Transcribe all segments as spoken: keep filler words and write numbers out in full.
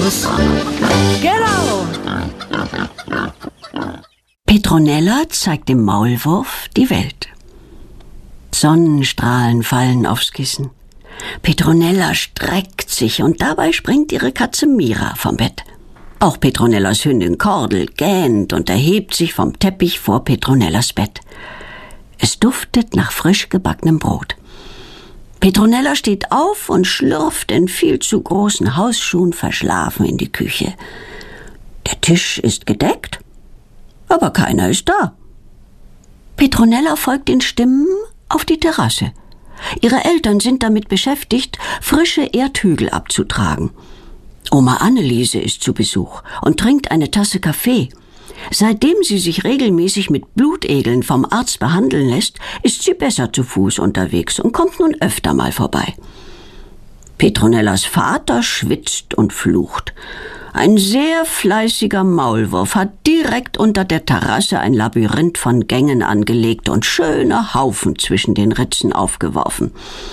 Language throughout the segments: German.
los. Genau! Petronella zeigt dem Maulwurf die Welt. Sonnenstrahlen fallen aufs Kissen. Petronella streckt sich und dabei springt ihre Katze Mira vom Bett. Auch Petronellas Hündin Kordel gähnt und erhebt sich vom Teppich vor Petronellas Bett. Es duftet nach frisch gebackenem Brot. Petronella steht auf und schlürft in viel zu großen Hausschuhen verschlafen in die Küche. Der Tisch ist gedeckt, aber keiner ist da. Petronella folgt den Stimmen auf die Terrasse. Ihre Eltern sind damit beschäftigt, frische Erdhügel abzutragen. Oma Anneliese ist zu Besuch und trinkt eine Tasse Kaffee. Seitdem sie sich regelmäßig mit Blutegeln vom Arzt behandeln lässt, ist sie besser zu Fuß unterwegs und kommt nun öfter mal vorbei. Petronellas Vater schwitzt und flucht. Ein sehr fleißiger Maulwurf hat direkt unter der Terrasse ein Labyrinth von Gängen angelegt und schöne Haufen zwischen den Ritzen aufgeworfen.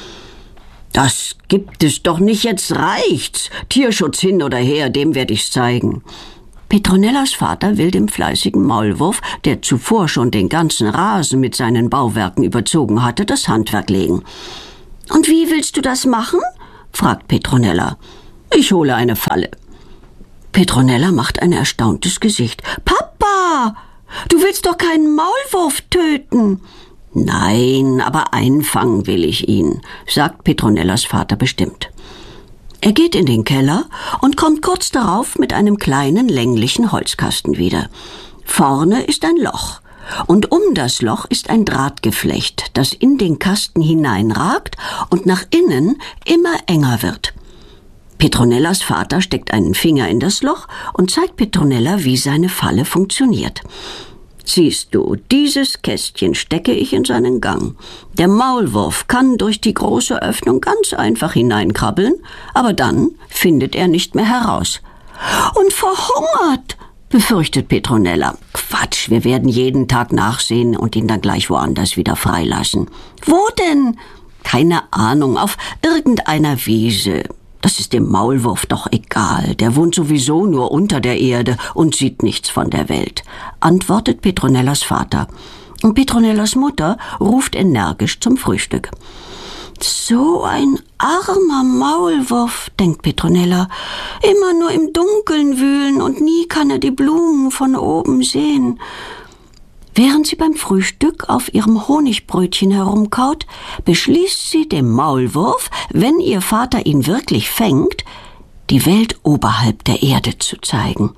»Das gibt es doch nicht, jetzt reicht's. Tierschutz hin oder her, dem werde ich's zeigen.« Petronellas Vater will dem fleißigen Maulwurf, der zuvor schon den ganzen Rasen mit seinen Bauwerken überzogen hatte, das Handwerk legen. »Und wie willst du das machen?« fragt Petronella. »Ich hole eine Falle.« Petronella macht ein erstauntes Gesicht. »Papa, du willst doch keinen Maulwurf töten!« »Nein, aber einfangen will ich ihn«, sagt Petronellas Vater bestimmt. Er geht in den Keller und kommt kurz darauf mit einem kleinen, länglichen Holzkasten wieder. Vorne ist ein Loch, und um das Loch ist ein Drahtgeflecht, das in den Kasten hineinragt und nach innen immer enger wird. Petronellas Vater steckt einen Finger in das Loch und zeigt Petronella, wie seine Falle funktioniert. »Siehst du, dieses Kästchen stecke ich in seinen Gang. Der Maulwurf kann durch die große Öffnung ganz einfach hineinkrabbeln, aber dann findet er nicht mehr heraus.« »Und verhungert«, befürchtet Petronella. »Quatsch, wir werden jeden Tag nachsehen und ihn dann gleich woanders wieder freilassen.« »Wo denn?« »Keine Ahnung, auf irgendeiner Wiese. Das ist dem Maulwurf doch egal, der wohnt sowieso nur unter der Erde und sieht nichts von der Welt«, antwortet Petronellas Vater. Und Petronellas Mutter ruft energisch zum Frühstück. »So ein armer Maulwurf«, denkt Petronella, »immer nur im Dunkeln wühlen und nie kann er die Blumen von oben sehen.« Während sie beim Frühstück auf ihrem Honigbrötchen herumkaut, beschließt sie, dem Maulwurf, wenn ihr Vater ihn wirklich fängt, die Welt oberhalb der Erde zu zeigen.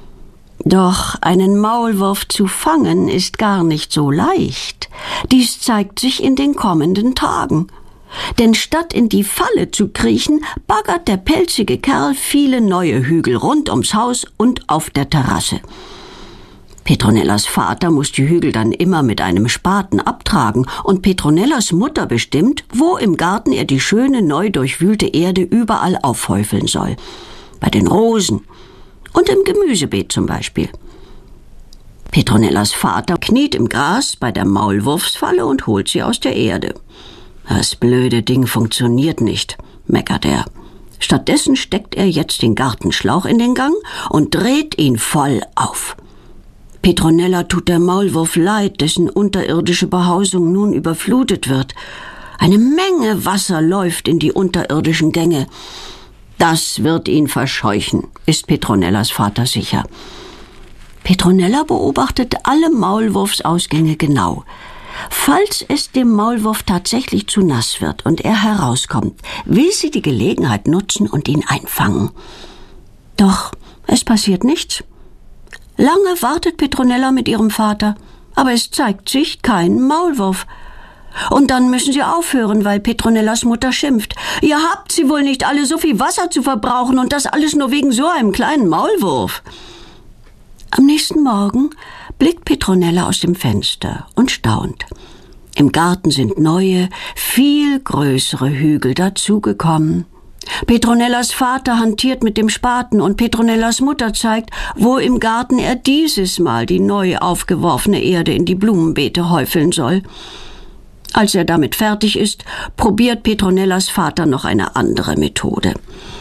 Doch einen Maulwurf zu fangen ist gar nicht so leicht. Dies zeigt sich in den kommenden Tagen. Denn statt in die Falle zu kriechen, baggert der pelzige Kerl viele neue Hügel rund ums Haus und auf der Terrasse. Petronellas Vater muss die Hügel dann immer mit einem Spaten abtragen und Petronellas Mutter bestimmt, wo im Garten er die schöne, neu durchwühlte Erde überall aufhäufeln soll. Bei den Rosen und im Gemüsebeet zum Beispiel. Petronellas Vater kniet im Gras bei der Maulwurfsfalle und holt sie aus der Erde. »Das blöde Ding funktioniert nicht«, meckert er. Stattdessen steckt er jetzt den Gartenschlauch in den Gang und dreht ihn voll auf. Petronella tut der Maulwurf leid, dessen unterirdische Behausung nun überflutet wird. Eine Menge Wasser läuft in die unterirdischen Gänge. Das wird ihn verscheuchen, ist Petronellas Vater sicher. Petronella beobachtet alle Maulwurfsausgänge genau. Falls es dem Maulwurf tatsächlich zu nass wird und er herauskommt, will sie die Gelegenheit nutzen und ihn einfangen. Doch es passiert nichts. Lange wartet Petronella mit ihrem Vater, aber es zeigt sich kein Maulwurf. Und dann müssen sie aufhören, weil Petronellas Mutter schimpft. »Ihr habt sie wohl nicht alle, so viel Wasser zu verbrauchen und das alles nur wegen so einem kleinen Maulwurf.« Am nächsten Morgen blickt Petronella aus dem Fenster und staunt. Im Garten sind neue, viel größere Hügel dazugekommen. Petronellas Vater hantiert mit dem Spaten und Petronellas Mutter zeigt, wo im Garten er dieses Mal die neu aufgeworfene Erde in die Blumenbeete häufeln soll. Als er damit fertig ist, probiert Petronellas Vater noch eine andere Methode.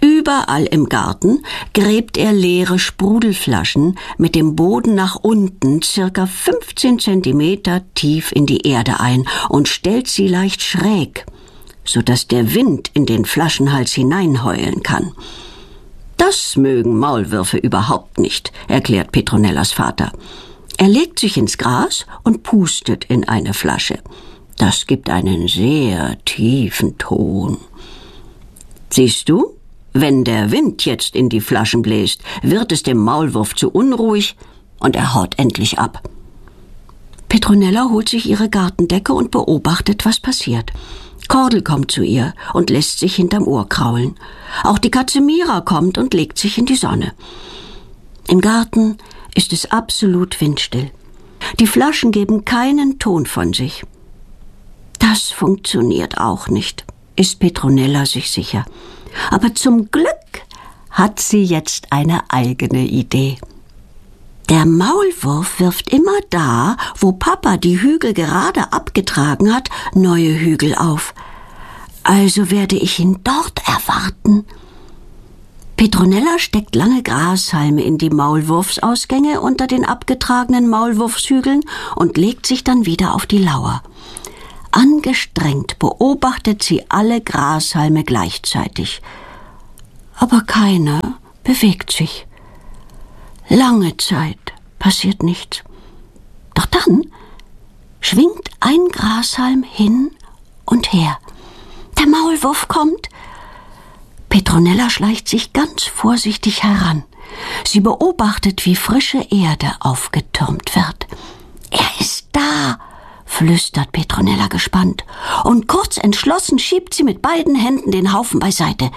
Überall im Garten gräbt er leere Sprudelflaschen mit dem Boden nach unten circa fünfzehn Zentimeter tief in die Erde ein und stellt sie leicht schräg, sodass der Wind in den Flaschenhals hineinheulen kann. Das mögen Maulwürfe überhaupt nicht, erklärt Petronellas Vater. Er legt sich ins Gras und pustet in eine Flasche. Das gibt einen sehr tiefen Ton. Siehst du? Wenn der Wind jetzt in die Flaschen bläst, wird es dem Maulwurf zu unruhig und er haut endlich ab. Petronella holt sich ihre Gartendecke und beobachtet, was passiert. Kordel kommt zu ihr und lässt sich hinterm Ohr kraulen. Auch die Katze Mira kommt und legt sich in die Sonne. Im Garten ist es absolut windstill. Die Flaschen geben keinen Ton von sich. Das funktioniert auch nicht, ist Petronella sich sicher. Aber zum Glück hat sie jetzt eine eigene Idee. Der Maulwurf wirft immer da, wo Papa die Hügel gerade abgetragen hat, neue Hügel auf. Also werde ich ihn dort erwarten. Petronella steckt lange Grashalme in die Maulwurfsausgänge unter den abgetragenen Maulwurfshügeln und legt sich dann wieder auf die Lauer. Angestrengt beobachtet sie alle Grashalme gleichzeitig. Aber keiner bewegt sich. Lange Zeit passiert nichts. Doch dann schwingt ein Grashalm hin und her. Der Maulwurf kommt. Petronella schleicht sich ganz vorsichtig heran. Sie beobachtet, wie frische Erde aufgetürmt wird. Er ist da, flüstert Petronella gespannt. Und kurz entschlossen schiebt sie mit beiden Händen den Haufen beiseite.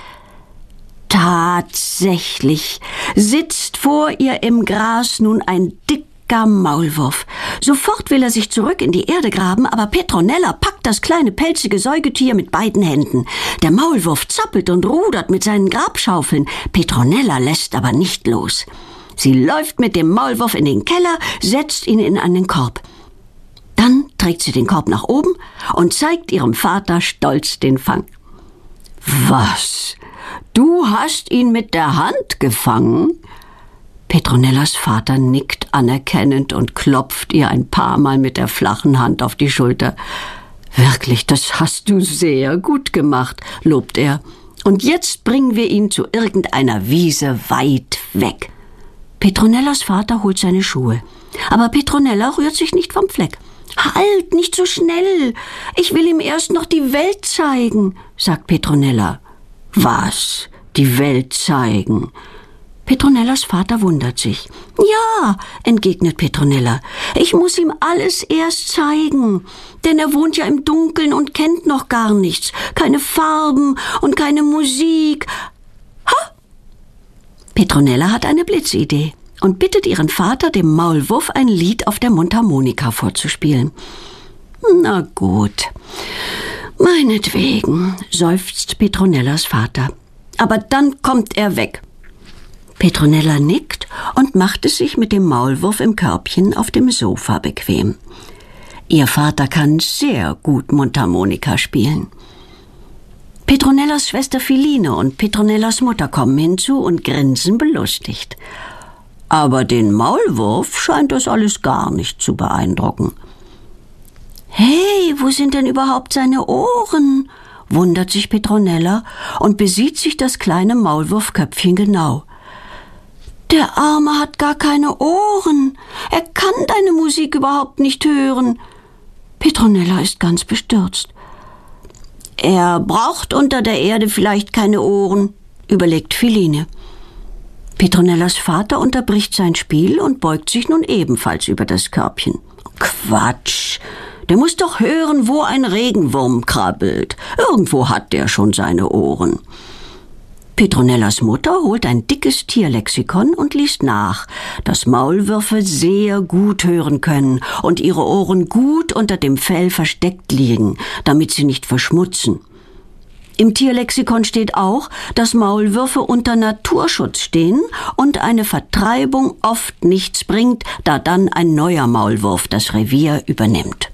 Tatsächlich sitzt vor ihr im Gras nun ein dicker Maulwurf. Sofort will er sich zurück in die Erde graben, aber Petronella packt das kleine pelzige Säugetier mit beiden Händen. Der Maulwurf zappelt und rudert mit seinen Grabschaufeln. Petronella lässt aber nicht los. Sie läuft mit dem Maulwurf in den Keller, setzt ihn in einen Korb. Dann trägt sie den Korb nach oben und zeigt ihrem Vater stolz den Fang. Was? Du hast ihn mit der Hand gefangen? Petronellas Vater nickt anerkennend und klopft ihr ein paar Mal mit der flachen Hand auf die Schulter. Wirklich, das hast du sehr gut gemacht, lobt er. Und jetzt bringen wir ihn zu irgendeiner Wiese weit weg. Petronellas Vater holt seine Schuhe. Aber Petronella rührt sich nicht vom Fleck. Halt, nicht so schnell. Ich will ihm erst noch die Welt zeigen, sagt Petronella. Was? Die Welt zeigen? Petronellas Vater wundert sich. Ja, entgegnet Petronella. Ich muss ihm alles erst zeigen, denn er wohnt ja im Dunkeln und kennt noch gar nichts. Keine Farben und keine Musik. Ha! Petronella hat eine Blitzidee und bittet ihren Vater, dem Maulwurf ein Lied auf der Mundharmonika vorzuspielen. Na gut, meinetwegen, seufzt Petronellas Vater. Aber dann kommt er weg. Petronella nickt und macht es sich mit dem Maulwurf im Körbchen auf dem Sofa bequem. Ihr Vater kann sehr gut Mundharmonika spielen. Petronellas Schwester Philine und Petronellas Mutter kommen hinzu und grinsen belustigt. Aber den Maulwurf scheint das alles gar nicht zu beeindrucken. »Hey, wo sind denn überhaupt seine Ohren?« wundert sich Petronella und besieht sich das kleine Maulwurfköpfchen genau. »Der Arme hat gar keine Ohren. Er kann deine Musik überhaupt nicht hören.« Petronella ist ganz bestürzt. »Er braucht unter der Erde vielleicht keine Ohren«, überlegt Philine. Petronellas Vater unterbricht sein Spiel und beugt sich nun ebenfalls über das Körbchen. »Quatsch! Der muss doch hören, wo ein Regenwurm krabbelt. Irgendwo hat der schon seine Ohren.« Petronellas Mutter holt ein dickes Tierlexikon und liest nach, dass Maulwürfe sehr gut hören können und ihre Ohren gut unter dem Fell versteckt liegen, damit sie nicht verschmutzen. Im Tierlexikon steht auch, dass Maulwürfe unter Naturschutz stehen und eine Vertreibung oft nichts bringt, da dann ein neuer Maulwurf das Revier übernimmt.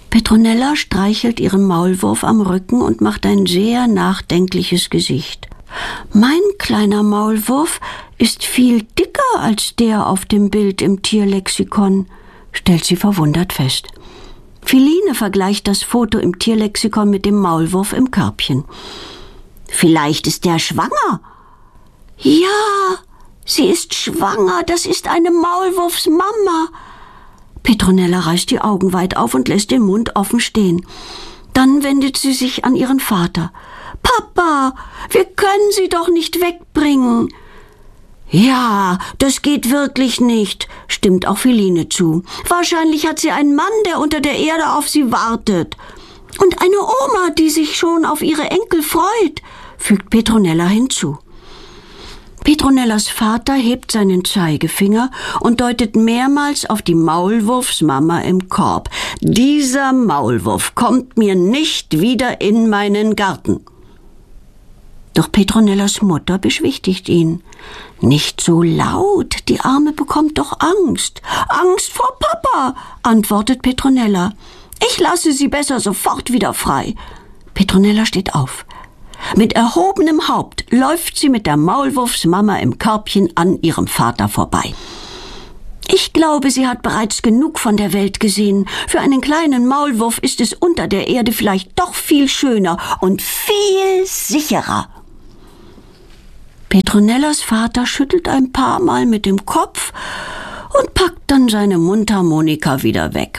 Petronella streichelt ihren Maulwurf am Rücken und macht ein sehr nachdenkliches Gesicht. Mein kleiner Maulwurf ist viel dicker als der auf dem Bild im Tierlexikon, stellt sie verwundert fest. Philine vergleicht das Foto im Tierlexikon mit dem Maulwurf im Körbchen. Vielleicht ist der schwanger. Ja, sie ist schwanger, das ist eine Maulwurfsmama. Petronella reißt die Augen weit auf und lässt den Mund offen stehen. Dann wendet sie sich an ihren Vater. »Papa, wir können sie doch nicht wegbringen.« »Ja, das geht wirklich nicht«, stimmt auch Philine zu. »Wahrscheinlich hat sie einen Mann, der unter der Erde auf sie wartet. Und eine Oma, die sich schon auf ihre Enkel freut«, fügt Petronella hinzu. Petronellas Vater hebt seinen Zeigefinger und deutet mehrmals auf die Maulwurfsmama im Korb. »Dieser Maulwurf kommt mir nicht wieder in meinen Garten.« Doch Petronellas Mutter beschwichtigt ihn. »Nicht so laut, die Arme bekommt doch Angst.« »Angst vor Papa«, antwortet Petronella. »Ich lasse sie besser sofort wieder frei.« Petronella steht auf. Mit erhobenem Haupt läuft sie mit der Maulwurfsmama im Körbchen an ihrem Vater vorbei. Ich glaube, sie hat bereits genug von der Welt gesehen. Für einen kleinen Maulwurf ist es unter der Erde vielleicht doch viel schöner und viel sicherer. Petronellas Vater schüttelt ein paar Mal mit dem Kopf und packt dann seine Mundharmonika wieder weg.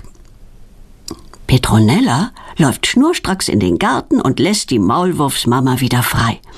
Petronella läuft schnurstracks in den Garten und lässt die Maulwurfsmama wieder frei.